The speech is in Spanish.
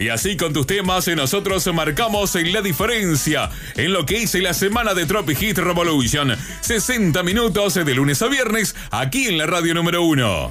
Y así con tus temas nosotros marcamos la diferencia en lo que es la semana de Tropic Hit Revolution. 60 minutos de lunes a viernes aquí en la radio número 1.